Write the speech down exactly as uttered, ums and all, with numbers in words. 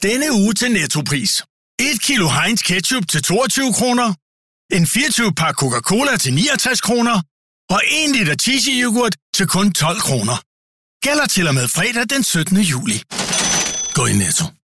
Denne uge til Nettopris. et kilo Heinz ketchup til toogtyve kroner. En fireogtyve pakke Coca-Cola til niogtres kroner. Og en liter cheesy-yoghurt til kun tolv kroner. Gælder til og med fredag den syttende juli. Gå i Netto.